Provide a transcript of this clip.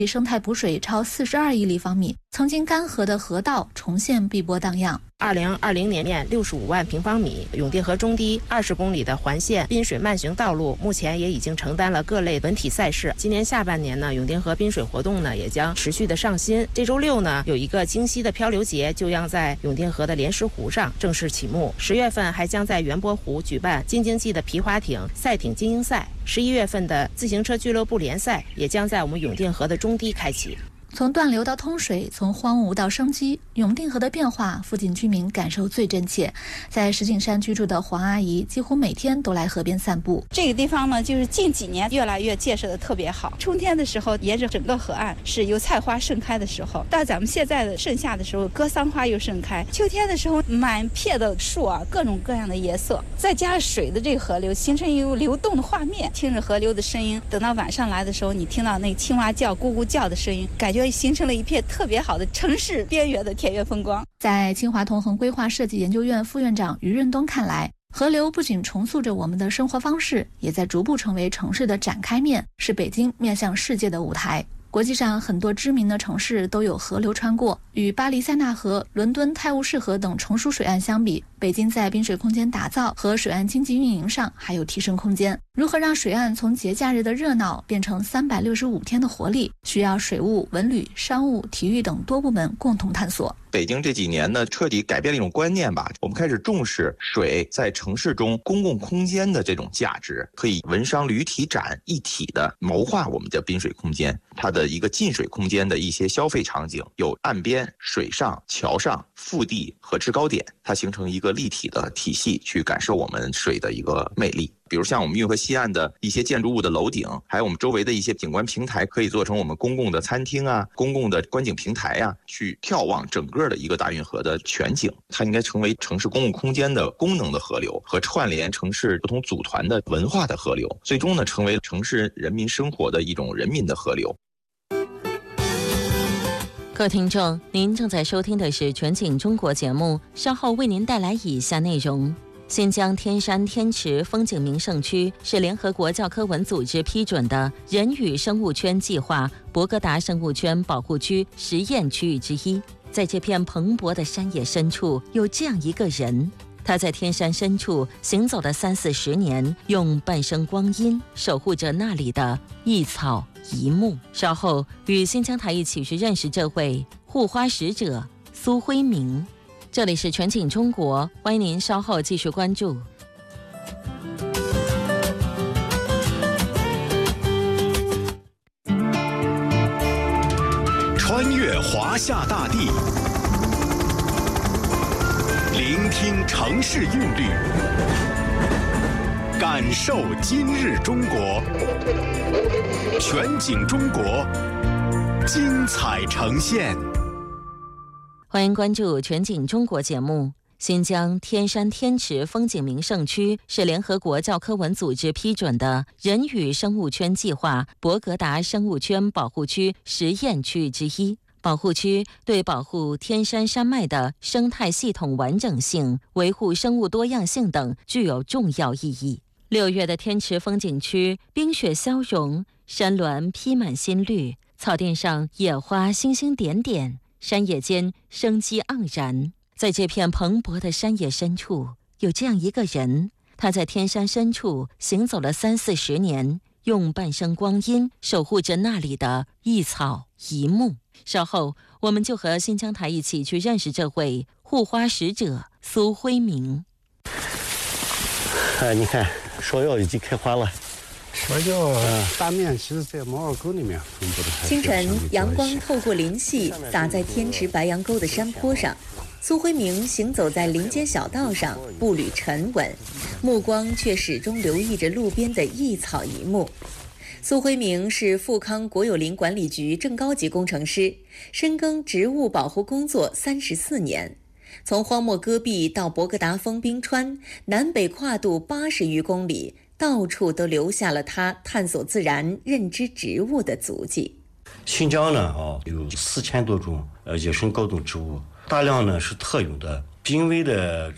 生态补水超42亿立方米，曾经干涸的河道重现碧波荡漾。 2020年65万平方米，永定河中堤20公里的环线滨水慢行道路，目前也已经承担了各类文体赛事。今年下半年呢，永定河滨水活动呢也将持续的上新。这周6呢，有一个京西的漂流节就将在永定河的莲石湖上正式启幕。10月份还将在元波湖举办京津冀的皮划艇赛艇精英赛。11月份的自行车俱乐部联赛也将在我们永定河的中堤开启。 从断流到通水，从荒芜到生机，永定河的变化，附近居民感受最真切。在石景山居住的黄阿姨，几乎每天都来河边散步。 这个地方呢，就是近几年越来越建设的特别好。春天的时候，沿着整个河岸是油菜花盛开的时候；到咱们现在的盛夏的时候，格桑花又盛开。秋天的时候，满片的树啊，各种各样的颜色，再加上水的这个河流，形成一个流动的画面。听着河流的声音，等到晚上来的时候，你听到那个青蛙叫、咕咕叫的声音，感觉形成了一片特别好的城市边缘的田园风光。 在清华同衡规划设计研究院副院长于润东看来，河流不仅重塑着我们的生活方式，也在逐步成为城市的展开面，是北京面向世界的舞台。国际上很多知名的城市都有河流穿过，与巴黎塞纳河、伦敦泰晤士河等成熟水岸相比，北京在滨水空间打造和水岸经济运营上还有提升空间。如何让水岸从节假日的热闹变成365天的活力，需要水务、文旅、商务、体育等多部门共同探索。 北京这几年呢，彻底改变了一种观念吧。我们开始重视水在城市中公共空间的这种价值，可以文商旅体展一体的谋划我们的滨水空间，它的一个近水空间的一些消费场景，有岸边、水上、桥上、腹地和制高点，它形成一个立体的体系，去感受我们水的一个魅力。比如像我们运河西岸的一些建筑物的楼顶，还有我们周围的一些景观平台，可以做成我们公共的餐厅啊、公共的观景平台啊，去眺望整个的一个大运河的全景。它应该成为城市公共空间的功能的河流，和串联城市不同组团的文化的河流，最终呢，成为城市人民生活的一种人民的河流。 各位听众，您正在收听的是全景中国节目，稍后为您带来以下内容。新疆天山天池风景名胜区是联合国教科文组织批准的人与生物圈计划博格达生物圈保护区实验区域之一。在这片蓬勃的山野深处，有这样一个人，他在天山深处行走了30-40年，用半生光阴守护着那里的一草一木。稍后与新疆台一起去认识这位护花使者苏辉明。这里是全景中国，欢迎您稍后继续关注。 穿越华夏大地，聆听城市韵律，感受今日中国。全景中国，精彩呈现。 欢迎关注全景中国节目。新疆天山天池风景名胜区是联合国教科文组织批准的人与生物圈计划博格达生物圈保护区实验区域之一。保护区对保护天山山脉的生态系统完整性、维护生物多样性等具有重要意义。6月的天池风景区，冰雪消融，山峦披满新绿，草甸上野花星星点点，山野间生机盎然。在这片蓬勃的山野深处，有这样一个人，他在天山深处行走了30-40年，用半生光阴守护着那里的一草一木。稍后我们就和新疆台一起去认识这位护花使者苏辉明。 你看芍药已经开花了。 芍药大面其实在毛尔沟里面分布的。 清晨，阳光透过林隙洒在天池白杨沟的山坡上。苏辉明行走在林间小道上，步履沉稳，目光却始终留意着路边的一草一木。苏辉明是富康国有林管理局正高级工程师，深耕植物保护工作34年。从荒漠戈壁到博格达峰冰川，南北跨度80余公里，到处都留下了他探索自然、认知植物的足迹。 新疆呢有4000多种野生高等植物，大量呢是特有的濒危的